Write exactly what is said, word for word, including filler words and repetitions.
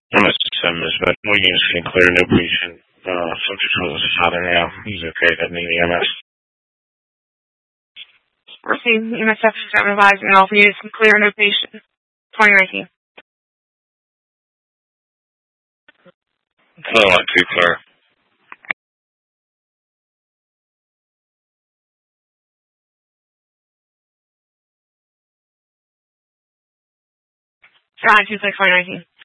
M S M is, but Williams can clear no patient. Uh, subject was a father now. He's okay, doesn't need the M S. Received M S F statement advising all for use and clear no patient. twenty nineteen. So I like to clear. John two six twenty nineteen.